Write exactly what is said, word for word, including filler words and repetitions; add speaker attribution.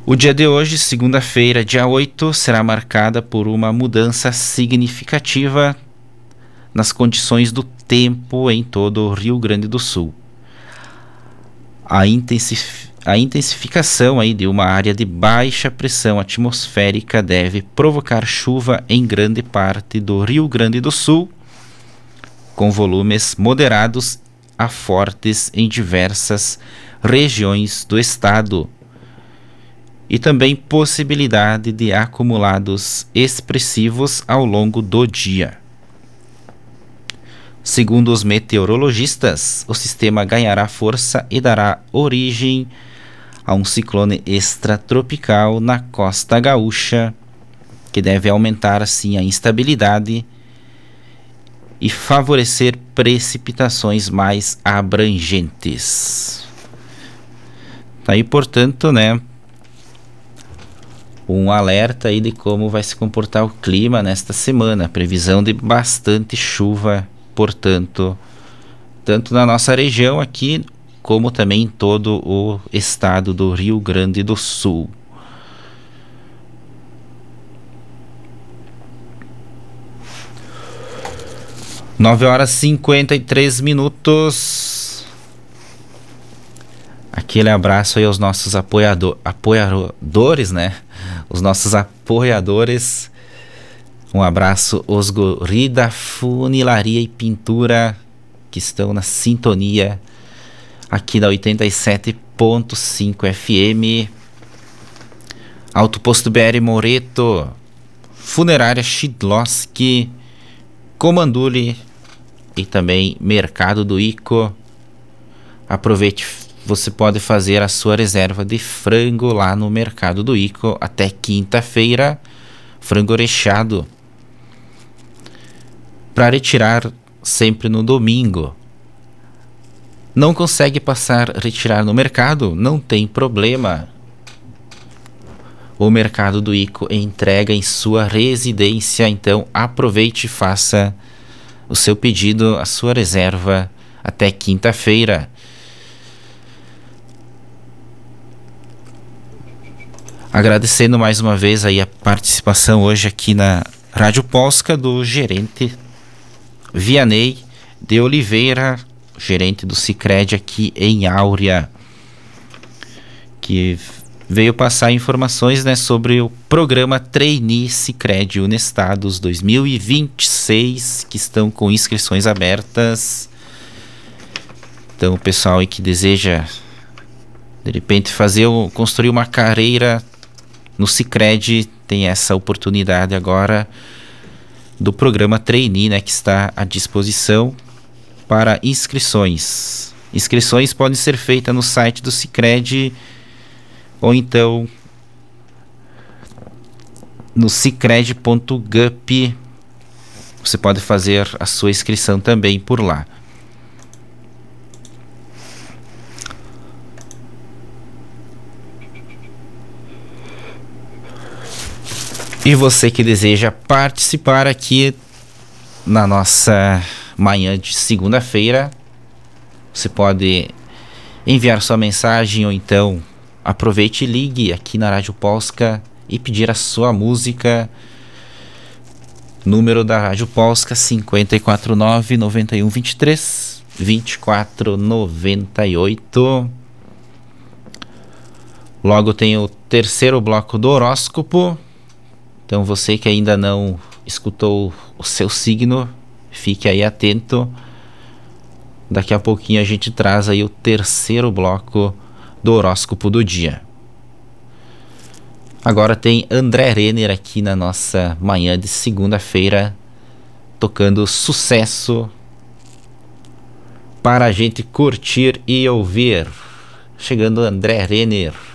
Speaker 1: O dia de hoje, segunda-feira, dia oito, será marcada por uma mudança significativa nas condições do tempo em todo o Rio Grande do Sul. A, intensif... a intensificação aí de uma área de baixa pressão atmosférica deve provocar chuva em grande parte do Rio Grande do Sul, com volumes moderados a fortes em diversas regiões do estado, e também possibilidade de acumulados expressivos ao longo do dia. Segundo os meteorologistas, o sistema ganhará força e dará origem a um ciclone extratropical na costa gaúcha, que deve aumentar assim a instabilidade e favorecer precipitações mais abrangentes. Tá aí, portanto, né, um alerta aí de como vai se comportar o clima nesta semana. Previsão de bastante chuva, portanto, tanto na nossa região aqui, como também em todo o estado do Rio Grande do Sul. nove horas e cinquenta e três minutos. Aquele abraço aí aos nossos apoiador, apoiadores, né? Os nossos apoiadores. Um abraço aos guri da Funilaria e Pintura que estão na sintonia aqui da oitenta e sete ponto cinco F M. Autoposto B R Moreto, Funerária Shidlowski, Comanduli e também Mercado do Ico. Aproveite, você pode fazer a sua reserva de frango lá no Mercado do Ico até quinta-feira, frango recheado, para retirar sempre no domingo. Não consegue passar, retirar no mercado? Não tem problema. O Mercado do Ico entrega em sua residência, então aproveite e faça o seu pedido, a sua reserva até quinta-feira. Agradecendo mais uma vez aí a participação hoje aqui na Rádio Polska do gerente Vianney de Oliveira, gerente do Sicredi aqui em Áurea, que veio passar informações, né, sobre o programa Trainee Sicredi Unestados dois mil e vinte e seis, que estão com inscrições abertas. Então o pessoal aí que deseja de repente fazer, construir uma carreira no Sicredi tem essa oportunidade agora do programa Trainee, né, que está à disposição para inscrições. Inscrições podem ser feitas no site do Sicredi ou então no sicredi ponto gup. Você pode fazer a sua inscrição também por lá. E você que deseja participar aqui na nossa manhã de segunda-feira, você pode enviar sua mensagem ou então aproveite e ligue aqui na Rádio Polska e pedir a sua música. Número da Rádio Polska cinco quatro nove, nove um dois três, vinte e quatro noventa e oito. Logo tem o terceiro bloco do horóscopo. Então você que ainda não escutou o seu signo, fique aí atento. Daqui a pouquinho a gente traz aí o terceiro bloco do horóscopo do dia. Agora tem André Renner aqui na nossa manhã de segunda-feira, tocando sucesso para a gente curtir e ouvir. Chegando André Renner.